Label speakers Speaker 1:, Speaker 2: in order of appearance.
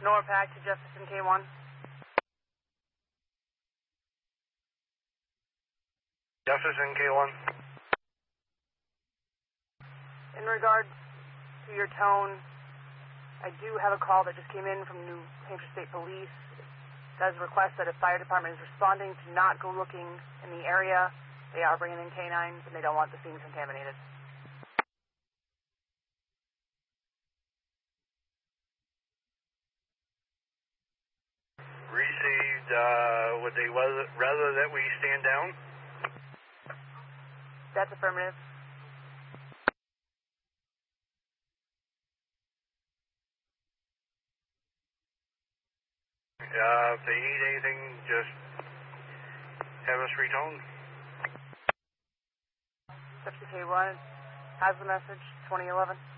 Speaker 1: NORPAC to Justice in K1.
Speaker 2: Justice in K1.
Speaker 1: In regards to your tone, I do have a call that just came in from New Hampshire State Police. It does request that if fire department is responding to not go looking in the area. They are bringing in canines and they don't want the scene contaminated.
Speaker 2: Received, would they rather that we stand down?
Speaker 1: That's affirmative.
Speaker 2: If they need anything, just have us retone.
Speaker 1: Justice K1 has the message, 2011.